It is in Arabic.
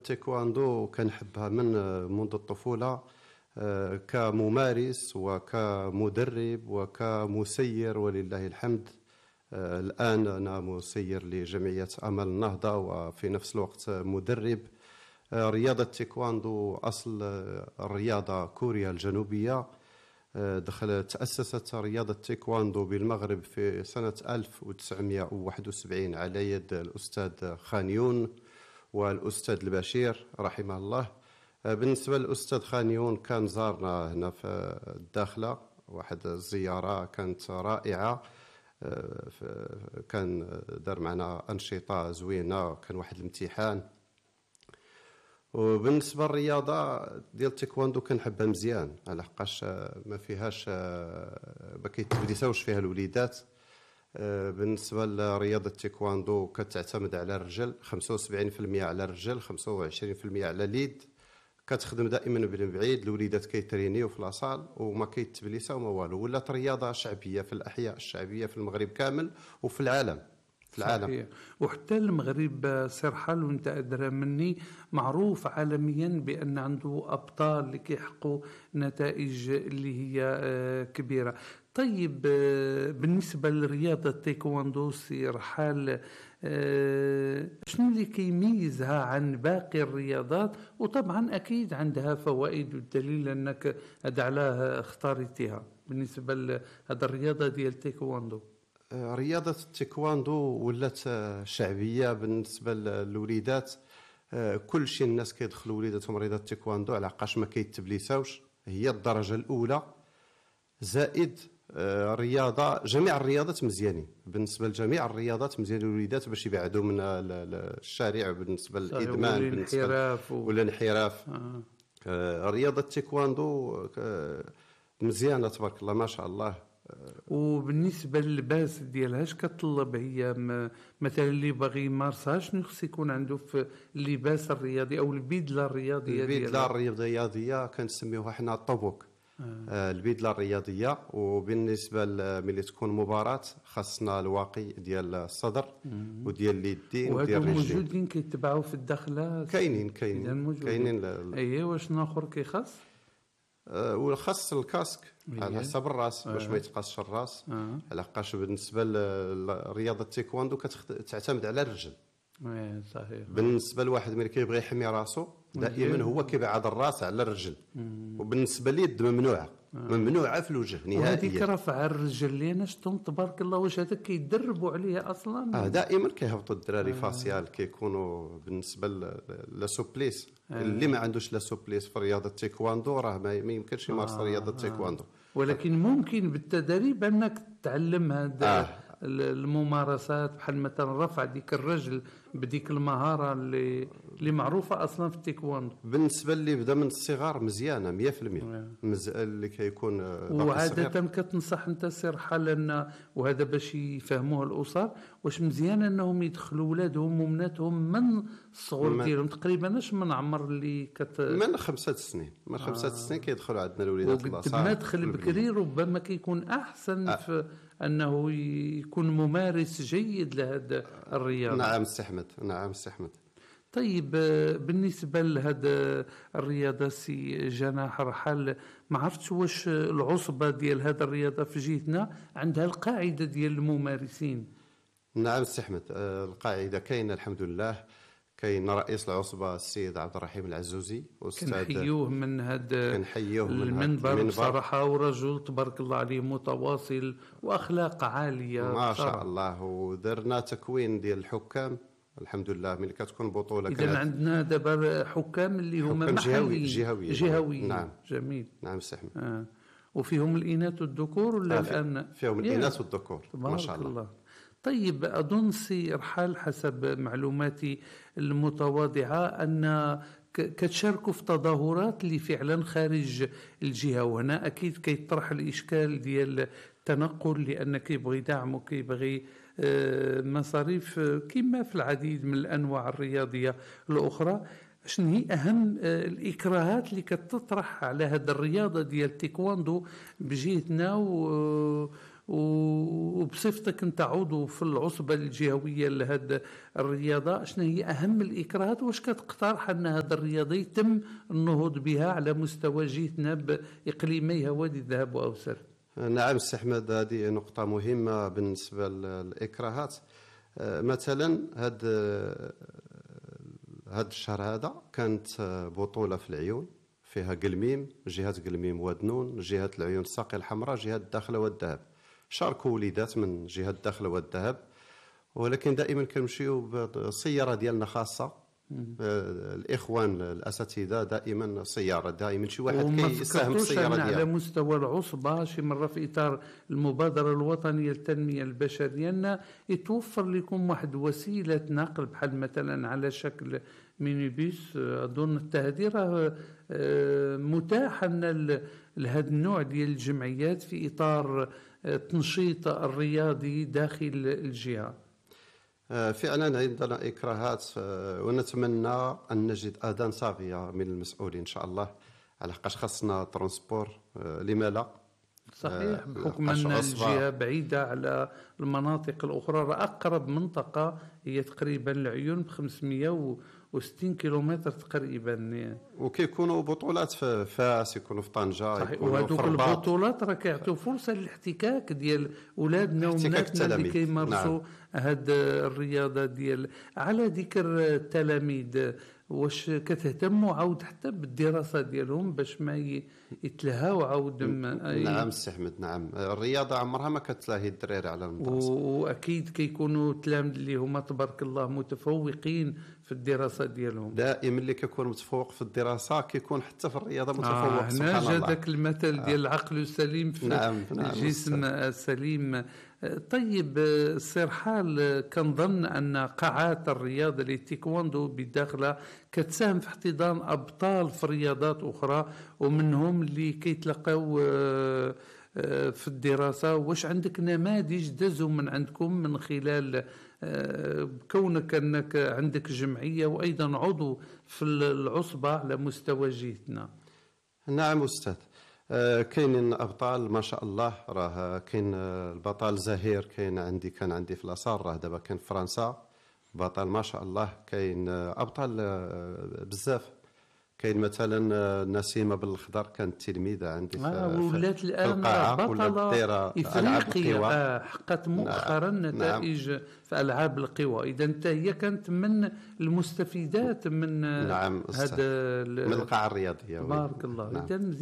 التايكواندو كنحبها من منذ الطفولة، كممارس وكمدرب وكمسير ولله الحمد. الآن أنا مسير لجمعية أمل النهضة وفي نفس الوقت مدرب. رياضة التايكواندو أصل الرياضة كوريا الجنوبية. تأسست رياضة التايكواندو بالمغرب في سنة 1971 على يد الأستاذ خانيون والأستاذ البشير رحمه الله. بالنسبة للأستاذ خانيون كان زارنا هنا في الداخلة، واحد الزيارة كانت رائعة. كان دار معنا أنشطة زوينة، كان واحد الامتحان. وبالنسبة للرياضة ديال التايكواندو كنحبها مزيان، على حقاش ما فيهاش ما كيتبديساوش فيها الوليدات. بالنسبة لرياضة التايكواندو كتعتمد على الرجل، 75% على الرجل، 25% على اليد. كتخدم دائما من بعيد، الوليدات كيترينيو في لاصال وما كيتبليساو ما والو. ولات رياضة شعبية في الأحياء الشعبية في المغرب كامل وفي العالم. صحيح. وحتى المغرب سرحال وانت أدرى مني معروف عالميا بأن عنده أبطال اللي كيحققوا نتائج اللي هي كبيرة. طيب بالنسبة لرياضة التايكواندو سي رحال، شنو اللي كيميزها عن باقي الرياضات؟ وطبعا أكيد عندها فوائد، والدليل أنك علاه اختارتها بالنسبة لهذه الرياضة ديال التايكواندو. رياضة التايكواندو ولات شعبية بالنسبة للوليدات. كل شيء الناس كيدخلوا وليداتهم رياضة التايكواندو على عقاش ما كيتبليساوش. هي الدرجة الأولى، زائد رياضة. جميع الرياضات مزيانين بالنسبة لجميع الرياضات، مزيان الوليدات باش يبعدوا من الشارع بالنسبة للإدمان بالنسبة والانحراف. رياضة التايكواندو مزيانة تبارك الله ما شاء الله. وبالنسبه للباس ديالها اش كتطلب هي مثلا اللي باغي يمارسها؟ شنو خص يكون عنده في اللباس الرياضي او البدله الرياضيه؟ البدله الرياضيه كنسميوها حنا الطبوك. البدله الرياضيه. وبالنسبه ملي تكون مباراه خاصنا الواقي ديال الصدر وديال اليدين وديال الرجلين. موجودين كيتبعوا في الدخله؟ كاينين ايوا. واش اخر كيخص؟ والخص الكاسك على حسب الراس باش ما يتقاسش الراس. على حقاش بالنسبه لرياضه التايكواندو كتعتمد على الرجل. صحيح. بالنسبه لواحد ملي كيبغي يحمي راسو دائما هو كيبعد الراس على الرجل. وبالنسبه لليد ممنوعه في الوجه نهائيا. وهذيك رفع الرجل اللي انا شفتهم تبارك الله، واش هذاك كيدربوا عليه اصلا؟ دائما كيهبطوا الدراري فاسيال كيكونوا بالنسبه للسوبليس. اللي ما عندوش لا سوبليس في رياضه التايكواندو راه ما يمكنش يمارس رياضه التايكواندو. ولكن ممكن بالتدريب انك تعلم هذا الممارسات، بحال مثلا رفع ديك الرجل بديك المهاره اللي معروفه اصلا في التايكواندو. بالنسبه اللي بدا من الصغار مزيانه 100%. اللي كيكون وعاده كتنصح انت سير حال وهذا باش يفهموه الاسر، واش مزيان انهم يدخلوا ولادهم ومناتهم من الصغر ديالهم تقريبا اش من عمر اللي من 5 سنين. من 5 سنين كيدخلوا عندنا الوليدات اللاصق. ما دخل بكري ربما كيكون احسن في انه يكون ممارس جيد لهذا الرياضه. نعم سي احمد. طيب بالنسبه لهذا الرياضه سي جناح رحال، ما عرفتش واش العصبه ديال هذا الرياضه في جهتنا عندها القاعده ديال الممارسين؟ نعم سي احمد، القاعده كاينه الحمد لله. كاين رئيس العصبه السيد عبد الرحيم العزوزي، استاذ كنحيوه من هذا المنبر بصراحه، ورجل تبارك الله عليه متواصل واخلاق عاليه ما شاء الله. ودرنا تكوين ديال الحكام الحمد لله. ملي كتكون بطوله اذا عندنا دابا حكام اللي هما جهويين. نعم جميل. نعم سي احمد. وفيهم الاناث والذكور ولا الان فيهم الاناث والذكور ما شاء الله. طيب أظن سي رحال حسب معلوماتي المتواضعة أن كتشاركوا في تظاهرات اللي فعلا خارج الجهة، وهنا أكيد كيطرح الإشكال ديال التنقل، لأن كيبغي دعم وكيبغي مصاريف كما في العديد من الأنواع الرياضية الأخرى. شنو هي أهم الإكراهات اللي كتطرح على هذه الرياضة ديال التايكواندو بجهتنا وبصفتك أنت عضو في العصبة الجهوية لهذه الرياضة، شنو هي أهم الإكراهات واش كتقترح أن هذه الرياضة يتم النهوض بها على مستوى جهتنا بإقليميها وادي الذهب وأوسر؟ نعم سي أحمد، هذه نقطة مهمة بالنسبة للإكراهات. مثلا هذا الشهر هذا كانت بطولة في العيون فيها قلميم، جهة قلميم ودنون، جهة العيون الساقية الحمراء، جهة الداخلة والذهب. شاركوا وليدات من جهة الداخلة والذهب، ولكن دائما كنمشيو بسيارة ديالنا خاصة. الإخوان الأساتذة دائما سيارة، دائما شي واحد كيساهم في السيارة ديالو. على مستوى العصبة شي مرة في إطار المبادرة الوطنية للتنمية البشرية أن يتوفر لكم واحد وسيلة نقل بحال مثلا على شكل مينيبيس. أظن التهديرة متاحة أن لهذا النوع ديال الجمعيات في إطار التنشيط الرياضي داخل الجهة. فعلا عندنا إكراهات، ونتمنى أن نجد أذان صاغية من المسؤولين إن شاء الله، على حقاش خاصنا ترونسبور. لما لا؟ صحيح، بحكم أن الجهة بعيدة على المناطق الأخرى. أقرب منطقة هي تقريبا العيون ب560 كيلومتر تقريبا. وكيكونوا بطولات في فاس، يكونوا في طنجة، وهذوك البطولات راه كيعطيو فرصة للاحتكاك ديال أولادنا وبناتنا اللي كيمارسوا هاد الرياضة ديال. على ذكر التلاميذ، واش كتهتموا عاود حتى بالدراسة ديالهم باش ما يتلهاو عاود؟ نعم سي أحمد، نعم. الرياضة عمرها ما كتلاهي الدراري على المدرسة، وأكيد كيكونوا التلاميذ اللي هما تبارك الله متفوقين في الدراسة ديالهم. دائما اللي كيكون متفوق في الدراسة كيكون حتى في الرياضة متفوق. سبحان الله. هنا ذاك المثل ديال العقل السليم في الجسم السليم. طيب سي رحال، كنظن أن قاعات الرياضة التايكواندو بالداخلة كتساهم في احتضان أبطال في رياضات أخرى، ومنهم اللي كيتلقاو في الدراسة. واش عندك نماذج دازوا من عندكم من خلال كونك أنك عندك جمعية وأيضا عضو في العصبة على مستوى جهتنا؟ نعم أستاذ، كاينين أبطال ما شاء الله. راه كاين البطل زهير، كان عندي في الأسار، راه دابا كان في فرنسا بطل ما شاء الله. كاين أبطال بزاف. كاين مثلا نسيمة بالخضر كانت تلميذة عندي في ولات الآن القاعة، بطلة إفريقيا، حققت مؤخرا نتائج في ألعاب القوى. إذا هي كانت من المستفيدات من هذا من القاعة الرياضية. بارك الله.